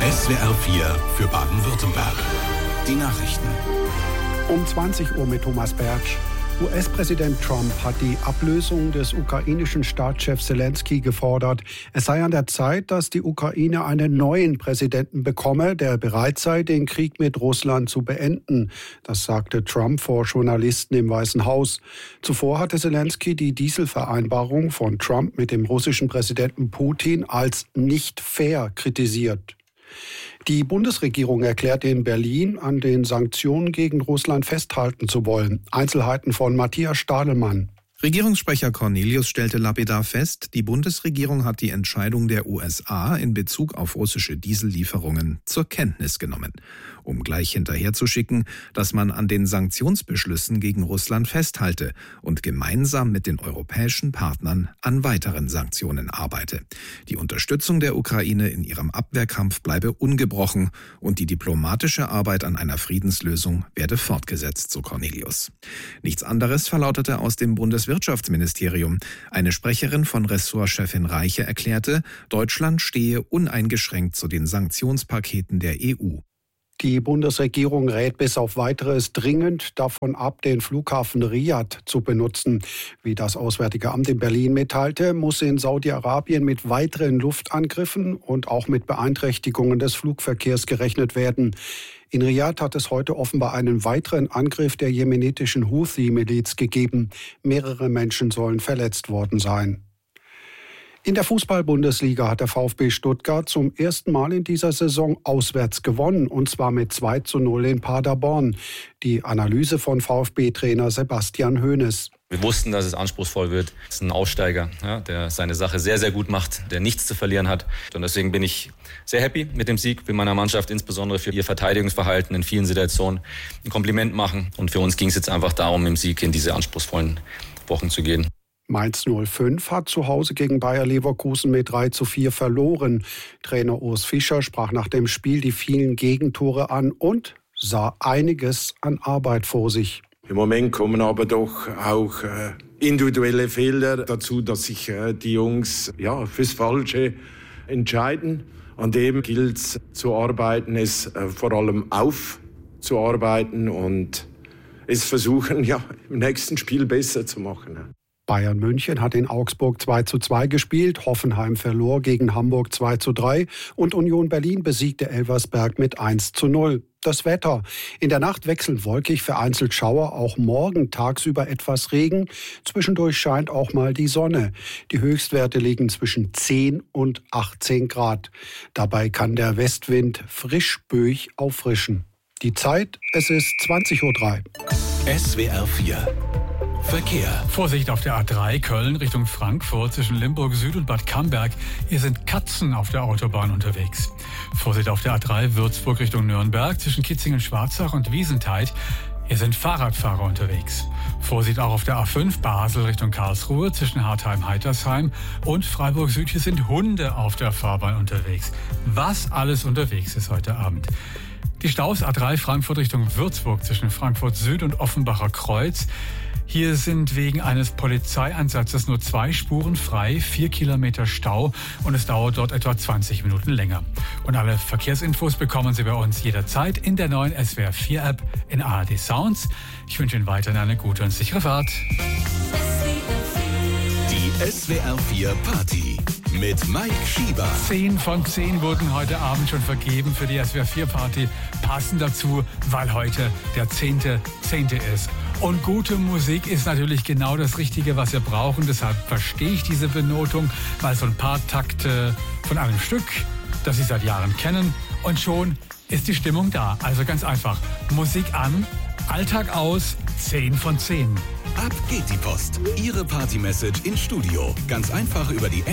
SWR 4 für Baden-Württemberg. Die Nachrichten. Um 20 Uhr mit Thomas Bertsch. US-Präsident Trump hat die Ablösung des ukrainischen Staatschefs Selenskyj gefordert. Es sei an der Zeit, dass die Ukraine einen neuen Präsidenten bekomme, der bereit sei, den Krieg mit Russland zu beenden. Das sagte Trump vor Journalisten im Weißen Haus. Zuvor hatte Selenskyj die Dieselvereinbarung von Trump mit dem russischen Präsidenten Putin als nicht fair kritisiert. Die Bundesregierung erklärt in Berlin, an den Sanktionen gegen Russland festhalten zu wollen. Einzelheiten von Matthias Stadelmann. Regierungssprecher Cornelius stellte lapidar fest, die Bundesregierung hat die Entscheidung der USA in Bezug auf russische Diesellieferungen zur Kenntnis genommen, um gleich hinterherzuschicken, dass man an den Sanktionsbeschlüssen gegen Russland festhalte und gemeinsam mit den europäischen Partnern an weiteren Sanktionen arbeite. Die Unterstützung der Ukraine in ihrem Abwehrkampf bleibe ungebrochen und die diplomatische Arbeit an einer Friedenslösung werde fortgesetzt, so Cornelius. Nichts anderes verlautete aus dem Bundeswirtschaftsministerium. Eine Sprecherin von Ressortchefin Reiche erklärte, Deutschland stehe uneingeschränkt zu den Sanktionspaketen der EU. Die Bundesregierung rät bis auf Weiteres dringend davon ab, den Flughafen Riyadh zu benutzen. Wie das Auswärtige Amt in Berlin mitteilte, muss in Saudi-Arabien mit weiteren Luftangriffen und auch mit Beeinträchtigungen des Flugverkehrs gerechnet werden. In Riyadh hat es heute offenbar einen weiteren Angriff der jemenitischen Houthi-Miliz gegeben. Mehrere Menschen sollen verletzt worden sein. In der Fußball-Bundesliga hat der VfB Stuttgart zum ersten Mal in dieser Saison auswärts gewonnen, und zwar mit 2:0 in Paderborn. Die Analyse von VfB-Trainer Sebastian Hoeneß. Wir wussten, dass es anspruchsvoll wird. Es ist ein Aussteiger, ja, der seine Sache sehr, sehr gut macht, der nichts zu verlieren hat. Und deswegen bin ich sehr happy mit dem Sieg. Will meiner Mannschaft insbesondere für ihr Verteidigungsverhalten in vielen Situationen ein Kompliment machen. Und für uns ging es jetzt einfach darum, im Sieg in diese anspruchsvollen Wochen zu gehen. Mainz 05 hat zu Hause gegen Bayer Leverkusen mit 3:4 verloren. Trainer Urs Fischer sprach nach dem Spiel die vielen Gegentore an und sah einiges an Arbeit vor sich. Im Moment kommen aber doch auch individuelle Fehler dazu, dass sich die Jungs fürs Falsche entscheiden. An dem gilt es zu arbeiten, es vor allem aufzuarbeiten und es versuchen, im nächsten Spiel besser zu machen. Bayern München hat in Augsburg 2:2 gespielt, Hoffenheim verlor gegen Hamburg 2:3 und Union Berlin besiegte Elversberg mit 1:0. Das Wetter. In der Nacht wechselnd wolkig, vereinzelt Schauer, auch morgen tagsüber etwas Regen. Zwischendurch scheint auch mal die Sonne. Die Höchstwerte liegen zwischen 10 und 18 Grad. Dabei kann der Westwind frisch böig auffrischen. Die Zeit, es ist 20:03 Uhr. SWR 4 Verkehr. Vorsicht auf der A3 Köln Richtung Frankfurt zwischen Limburg Süd und Bad Camberg. Hier sind Katzen auf der Autobahn unterwegs. Vorsicht auf der A3 Würzburg Richtung Nürnberg zwischen Kitzingen-Schwarzach und Wiesentheid. Hier sind Fahrradfahrer unterwegs. Vorsicht auch auf der A5 Basel Richtung Karlsruhe zwischen Hartheim-Heitersheim und Freiburg Süd. Hier sind Hunde auf der Fahrbahn unterwegs. Was alles unterwegs ist heute Abend. Die Staus A3 Frankfurt Richtung Würzburg zwischen Frankfurt Süd und Offenbacher Kreuz. Hier sind wegen eines Polizeieinsatzes nur 2 Spuren frei, 4 Kilometer Stau und es dauert dort etwa 20 Minuten länger. Und alle Verkehrsinfos bekommen Sie bei uns jederzeit in der neuen SWR 4 App in ARD Sounds. Ich wünsche Ihnen weiterhin eine gute und sichere Fahrt. Die SWR 4 Party mit Mike Schieber. 10 von 10 wurden heute Abend schon vergeben für die SWR 4 Party. Passend dazu, weil heute der 10.10. ist. Und gute Musik ist natürlich genau das Richtige, was wir brauchen. Deshalb verstehe ich diese Benotung, weil so ein paar Takte von einem Stück, das Sie seit Jahren kennen, und schon ist die Stimmung da. Also ganz einfach, Musik an, Alltag aus, 10 von 10. Ab geht die Post. Ihre Party-Message ins Studio. Ganz einfach über die